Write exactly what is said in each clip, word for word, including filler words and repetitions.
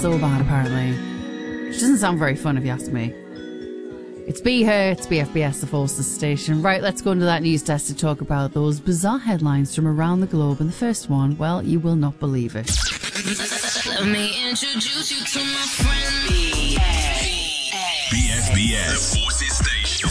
so bad, apparently. Which doesn't sound very fun if you ask me. It's Be Her, it's B F B S, the Forces station. Right, let's go into that news desk to talk about those bizarre headlines from around the globe. And the first one, well, you will not believe it. Let me introduce you to my friend B F B S, the Forces station.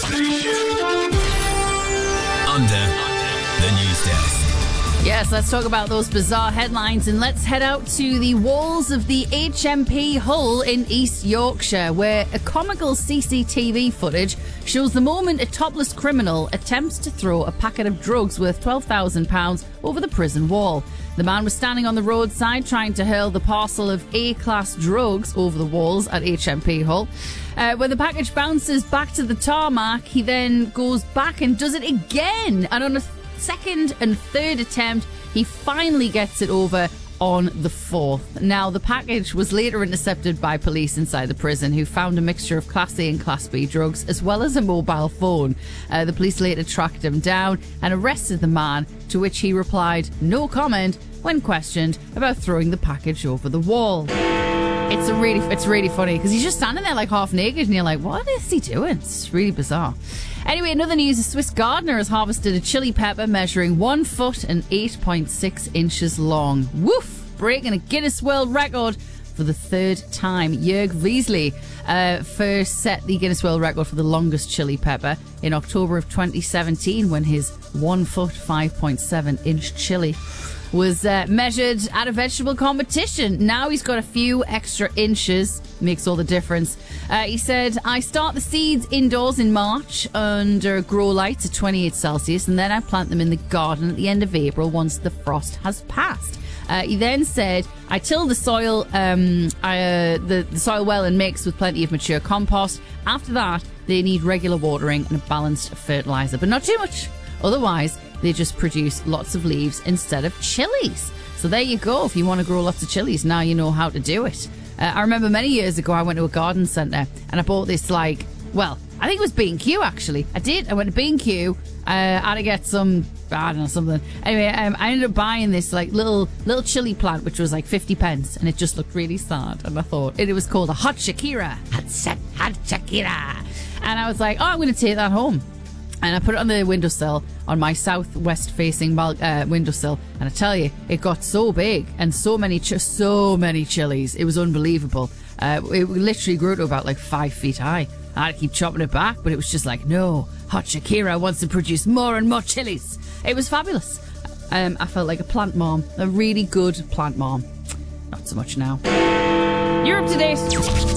Under the news desk. Yes, let's talk about those bizarre headlines and let's head out to the walls of the H M P Hull in East Yorkshire, where a comical C C T V footage shows the moment a topless criminal attempts to throw a packet of drugs worth twelve thousand pounds over the prison wall. The man was standing on the roadside trying to hurl the parcel of A-class drugs over the walls at H M P Hull. Uh, when the package bounces back to the tarmac, he then goes back and does it again. And on a second and third attempt, he finally gets it over on the fourth. Now, the package was later intercepted by police inside the prison, who found a mixture of Class A and Class B drugs, as well as a mobile phone. Uh, the police later tracked him down and arrested the man, to which he replied, no comment, when questioned about throwing the package over the wall. It's a really, it's really funny because he's just standing there like half naked and you're like, what is he doing? It's really bizarre. Anyway, in other news, a Swiss gardener has harvested a chili pepper measuring one foot and eight point six inches long. Woof! Breaking a Guinness World Record for the third time. Jörg Wiesli uh, first set the Guinness World Record for the longest chili pepper in October of twenty seventeen, when his one foot, five point seven inch chili was uh, measured at a vegetable competition. Now he's got a few extra inches. Makes all the difference. Uh, he said, I start the seeds indoors in March under grow lights at twenty-eight Celsius, and then I plant them in the garden at the end of April once the frost has passed. Uh, he then said, I till the soil, um, uh, the, the soil well and mix with plenty of mature compost. After that, they need regular watering and a balanced fertilizer, but not too much. Otherwise, they just produce lots of leaves instead of chilies. So there you go. If you want to grow lots of chilies, now you know how to do it. Uh, I remember many years ago, I went to a garden centre and I bought this, like, well, I think it was B and Q actually. I did. I went to B and Q. Uh, I had to get some, I don't know, something. Anyway, um, I ended up buying this like little little chili plant, which was like fifty pence, and it just looked really sad. And I thought, it, it was called a Hot Shakira. Hot, hot Shakira. And I was like, oh, I'm going to take that home. And I put it on the windowsill, on my southwest-facing uh, windowsill. And I tell you, it got so big and so many, ch- so many chilies. It was unbelievable. Uh, it literally grew to about like five feet high. I had to keep chopping it back, but it was just like, no, Hot Shakira wants to produce more and more chilies. It was fabulous. Um, I felt like a plant mom, a really good plant mom. Not so much now. You're up to date.